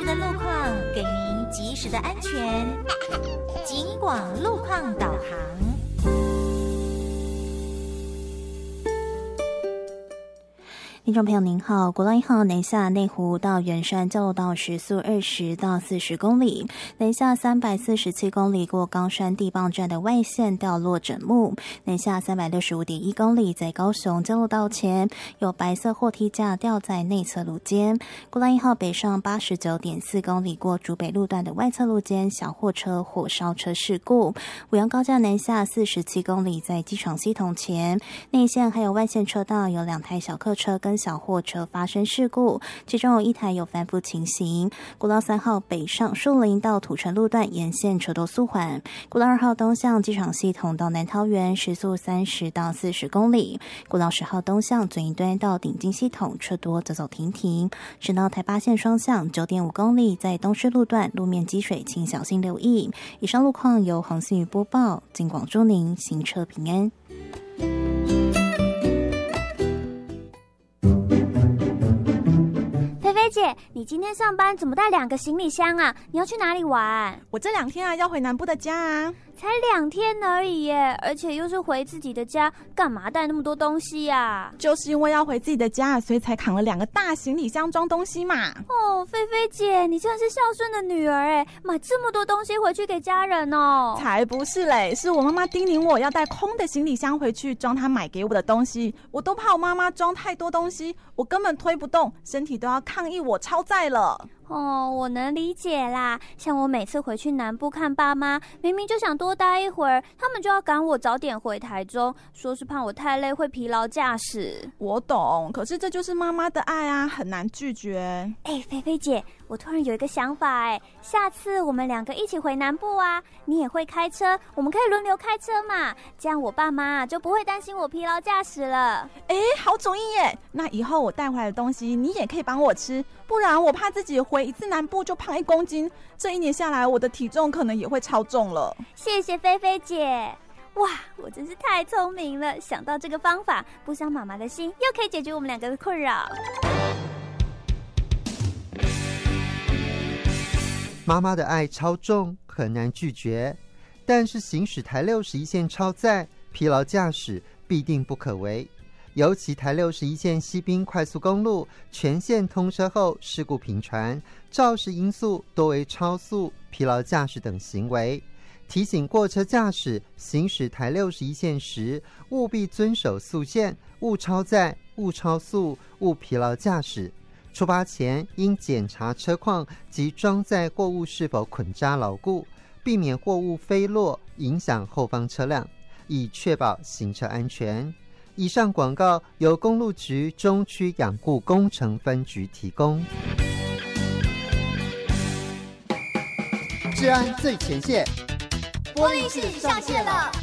时的路况，给您及时的安全。警广路况导航。 听众朋友您好，国道1号南下内湖到圆山交流道时速20到40公里，南下347公里过冈山地磅站的外线掉落枕木，南下365.1公里在高雄交流道前有白色货梯架掉在内侧路肩。国道1号北上89.4公里过竹北路段的外侧路肩小货车火烧车事故。五杨高架南下47公里在机场系统前，内线还有外线车道有2台小客车跟小货车发生事故，其中有1台有翻覆情形。国道3号北上树林到土城路段沿线车多速缓。国道2号东向机场系统到南桃园时速30到40公里。国道10号东向左营端到顶金系统车多走走停停。直到台八线双向 9.5 公里在东势路段路面积水，请小心留意。以上路况由黄信宇播报，警广祝您行车平安。 菲菲姐，你今天上班怎么带2个行李箱啊？你要去哪里玩？ 我这2天要回南部的家啊。 才2天而已耶，而且又是回自己的家，干嘛带那么多东西啊？ 就是因为要回自己的家，所以才扛了2个大行李箱装东西嘛。 哦，菲菲姐，你真的是孝顺的女儿耶，买这么多东西回去给家人哦。 才不是嘞，是我妈妈叮咛我要带空的行李箱回去装她买给我的东西，我都怕我妈妈装太多东西，我根本推不动，身体都要抗议我超载了。 哦，我能理解啦。像我每次回去南部看爸妈，明明就想多待一会儿，他们就要赶我早点回台中，说是怕我太累会疲劳驾驶。 我懂，可是这就是妈妈的爱啊，很难拒绝。 菲菲姐，我突然有一个想法下次我们2个一起回南部啊，你也会开车，我们可以轮流开车嘛，这样我爸妈就不会担心我疲劳驾驶了。 好主意耶！那以后我带回来的东西你也可以帮我吃，不然我怕自己回一次南部就胖1公斤，这1年下来我的体重可能也会超重了。 谢谢菲菲姐。哇，我真是太聪明了，想到这个方法，不伤妈妈的心，又可以解决我们2个的困扰。 妈妈的爱超重，很难拒绝，但是行驶台61线超载，疲劳驾驶必定不可为。尤其台61线西滨快速公路全线通车后，事故频传，肇事因素多为超速、疲劳驾驶等行为。提醒过车驾驶行驶台61线时，务必遵守速限，勿超载、勿超速、勿疲劳驾驶。出发前应检查车况及装载货物是否捆扎牢固，避免货物飞落影响后方车辆，以确保行车安全。以上广告由公路局中区养护工程分局提供。治安最前线， 玻璃室上线了。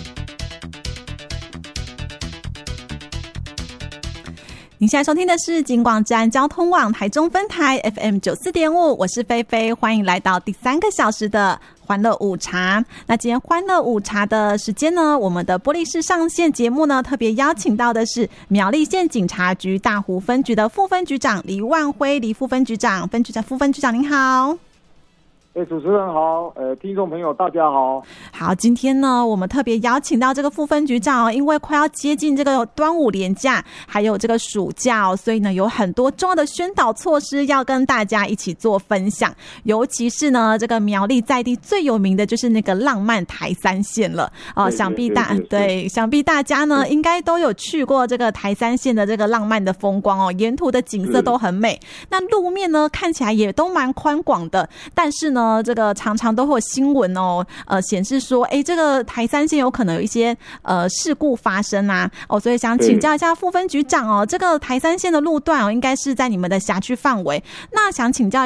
您现在收听的是警广治安交通网台中分台 FM 94.5，我是菲菲，欢迎来到第3个小时的欢乐午茶。那今天欢乐午茶的时间呢，我们的玻璃室上线节目呢，特别邀请到的是苗栗县警察局大湖分局的副分局长黎万辉，黎副分局长，副分局长您好。 主持人好，听众朋友大家好。 好，今天呢，我们特别邀请到这个副分局长因为快要接近这个端午连假，还有这个暑假所以呢，有很多重要的宣导措施要跟大家一起做分享。尤其是呢，这个苗栗在地最有名的就是那个浪漫台3线了想必大家呢应该都有去过这个台3线的这个浪漫的风光沿途的景色都很美。那路面呢看起来也都蛮宽广的，但是呢这个常常都会有新闻显示说这个台3线有可能有一些事故发生啊所以想请教一下副分局长这个台3线的路段应该是在你们的辖区范围，那想请教